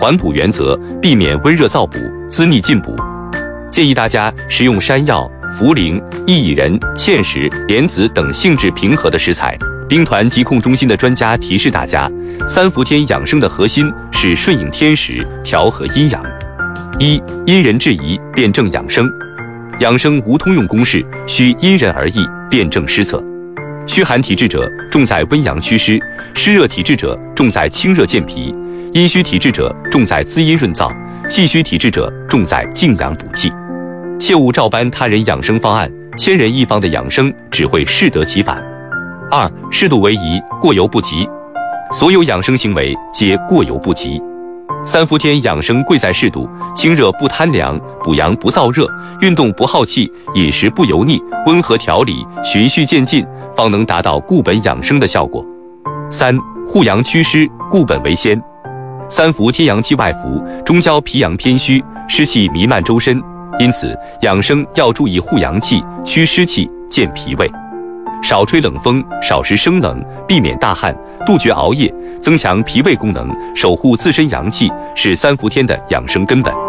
缓补原则，避免温热燥补、滋腻进补。建议大家食用山药、茯苓、薏苡仁、芡实、莲子等性质平和的食材。兵团疾控中心的专家提示大家，三伏天养生的核心是顺应天时，调和阴阳。一、因人制宜，辩证养生。养生无通用公式，需因人而异，辩证施策。虚寒体质者重在温阳祛湿，湿热体质者重在清热健脾，阴虚体质者重在滋阴润燥，气虚体质者重在静阳补气。切勿照搬他人养生方案，千人一方的养生只会适得其反。二、适度为宜，过犹不及。所有养生行为皆过犹不及。三伏天养生贵在适度，清热不贪凉，补阳不燥热，运动不耗气，饮食不油腻，温和调理，循序渐进，方能达到固本养生的效果。三、护阳祛湿，固本为先。三伏天阳气外伏，中焦脾阳偏虚，湿气弥漫周身，因此养生要注意护阳气、祛湿气、健脾胃。少吹冷风，少食生冷，避免大汗，杜绝熬夜，增强脾胃功能，守护自身阳气，是三伏天的养生根本。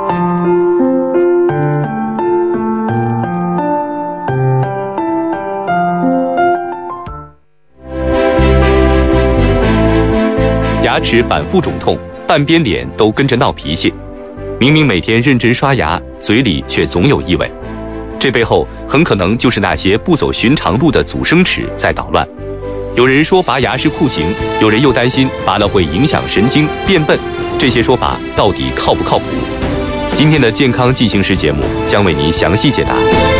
牙齿反复肿痛，半边脸都跟着闹脾气，明明每天认真刷牙，嘴里却总有异味。这背后很可能就是那些不走寻常路的阻生齿在捣乱。有人说拔牙是酷刑，有人又担心拔了会影响神经变笨，这些说法到底靠不靠谱？今天的健康进行时节目将为您详细解答。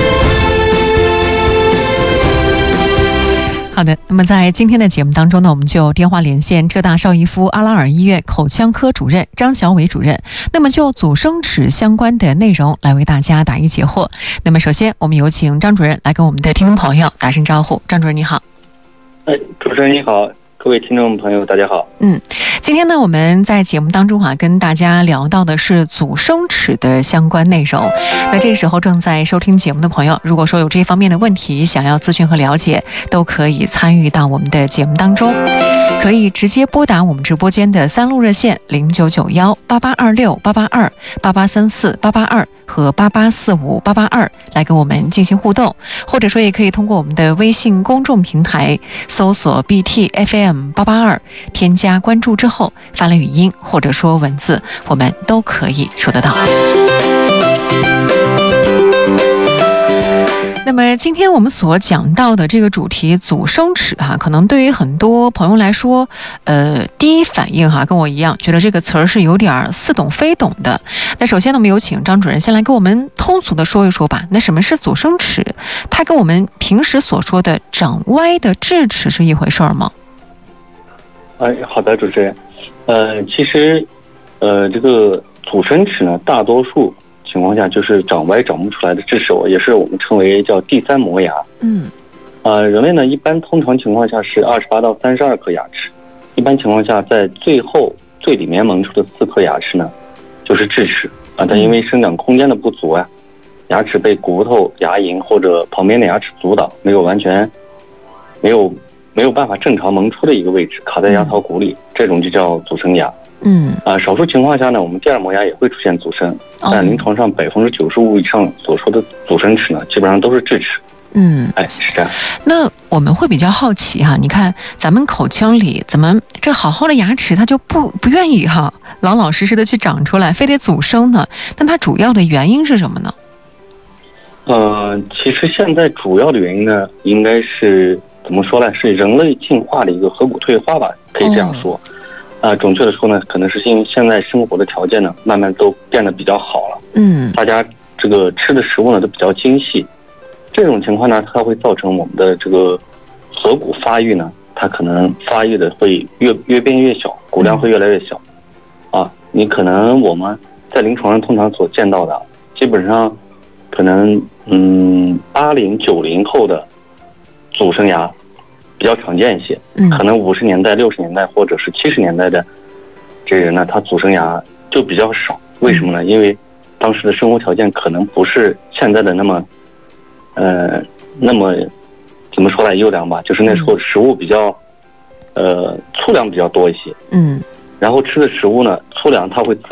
好的，那么在今天的节目当中呢，我们就电话连线浙大邵逸夫阿拉尔医院口腔科主任张小伟主任，那么就阻生齿相关的内容来为大家答疑解惑。那么首先我们有请张主任来跟我们的听众朋友打声招呼。张主任你好。 主持人你好，各位听众朋友大家好。 今天呢我们在节目当中跟大家聊到的是阻生齿的相关内容。那这个时候正在收听节目的朋友，如果说有这方面的问题想要咨询和了解，都可以参与到我们的节目当中，可以直接拨打我们直播间的3路热线099188268828834882和88458882来跟我们进行互动，或者说也可以通过我们的微信公众平台搜索 BTFM882，添加关注之后发来语音或者说文字，我们都可以收得到。那么今天我们所讲到的这个主题阻生齿可能对于很多朋友来说第一反应跟我一样觉得这个词儿是有点似懂非懂的。那首先呢，我们有请张主任先来跟我们通俗的说一说吧。那什么是阻生齿？它跟我们平时所说的长歪的智齿是一回事吗？ 好的，主持人。其实这个阻生齿呢，大多数情况下就是长歪长不出来的智齿，也是我们称为叫第三磨牙。人类呢通常情况下是28到32颗牙齿，一般情况下在最后最里面萌出的4颗牙齿呢就是智齿但因为生长空间的不足牙齿被骨头、牙龈或者旁边的牙齿阻挡，没有办法正常萌出的一个位置，卡在牙槽骨里，这种就叫阻生牙。少数情况下呢，我们第二磨牙也会出现阻生，但临床上95%以上所说的阻生齿呢，基本上都是智齿。是这样。 那我们会比较好奇你看咱们口腔里怎么这好好的牙齿它就不愿意老老实实的去长出来，非得阻生呢？但它主要的原因是什么呢？ 其实现在主要的原因呢，应该是怎么说呢？是人类进化的一个颌骨退化吧，可以这样说。准确的说呢，可能是因为现在生活的条件呢，慢慢都变得比较好了。大家这个吃的食物呢都比较精细，这种情况呢，它会造成我们的这个颌骨发育呢，它可能发育的会越变越小，骨量会越来越小。你可能我们在临床上通常所见到的，基本上可能80、90后的阻生牙比较常见一些，可能50年代、60年代或者是70年代的这人呢，他阻生牙就比较少。为什么呢？因为当时的生活条件可能不是现在的那么怎么说来优良吧，就是那时候食物比较粗粮比较多一些，然后吃的食物呢，粗粮它会